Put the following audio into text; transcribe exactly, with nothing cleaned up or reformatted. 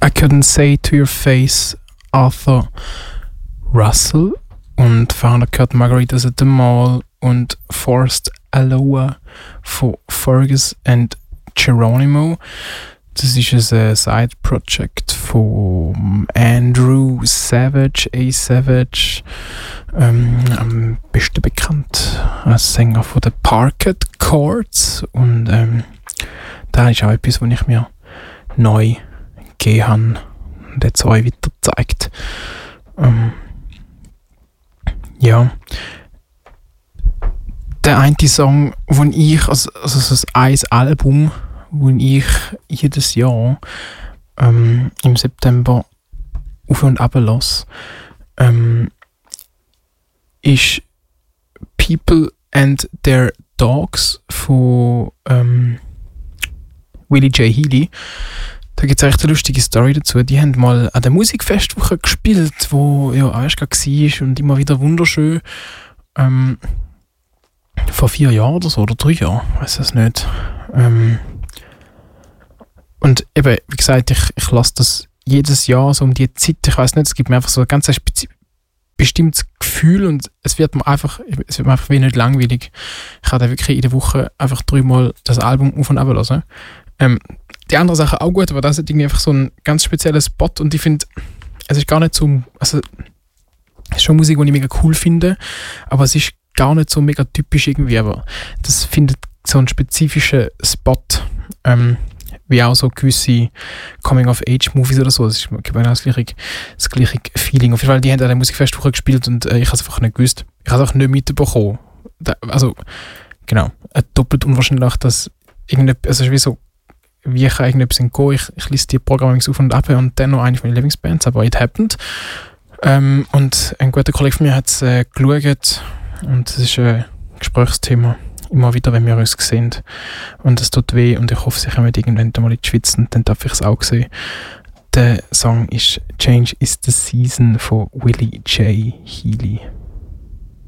I Couldn't Say To Your Face, Arthur Russell. Und vorher gehört Margaritas at the Mall und Forced Aloha von Fergus and Geronimo. Das ist ein Side-Project von Andrew Savage, A. Savage, ähm, am besten bekannt als Sänger von den Parquet Chords. Und ähm, da ist auch etwas, was ich mir neu gegeben habe und jetzt euch weiter gezeigt. Ähm, ja. Der eine Song, den ich, also, also das ein Album, wo ich jedes Jahr ähm, im September auf und ab lasse, ähm, ist People and Their Dogs von ähm, Willie J. Healy. Da gibt es echt eine lustige Story dazu. Die haben mal an der Musikfestwoche gespielt, wo ja auch erst war und immer wieder wunderschön. Ähm, vor vier Jahren oder so, oder drei Jahren, ich weiß es nicht. Ähm, Und eben, wie gesagt, ich, ich lasse das jedes Jahr so um die Zeit, ich weiß nicht, es gibt mir einfach so ein ganz spezi- bestimmtes Gefühl und es wird mir einfach, es wird mir einfach wie nicht langweilig. Ich kann da wirklich in der Woche einfach dreimal das Album auf und ab lassen. Ähm, die andere Sache auch gut, aber das ist irgendwie einfach so ein ganz spezieller Spot und ich finde, es ist gar nicht so, also es ist schon Musik, die ich mega cool finde, aber es ist gar nicht so mega typisch irgendwie, aber das findet so einen spezifischen Spot, ähm, wie auch so gewisse Coming-of-Age-Movies oder so. Das ist genau das gleiche, das gleiche Feeling. Auf jeden Fall, die haben an der Musikfestwoche gespielt und äh, ich habe es einfach nicht gewusst. Ich habe es auch nicht mitbekommen. Da, also, genau, äh, doppelt unwahrscheinlich, dass irgendetwas, also es ist wie so, wie kann irgendetwas entgehen. Ich, ich lese die Programme auf und ab und dann noch eine von meinen Lieblingsbands, aber it happened. Ähm, und ein guter Kollege von mir hat es äh, geschaut und das ist ein Gesprächsthema. Immer wieder, wenn wir uns sehen. Und es tut weh und ich hoffe, sie kommen irgendwann mal in die Schweiz und dann darf ich es auch sehen. Der Song ist Change is the Season von Willie J. Healy.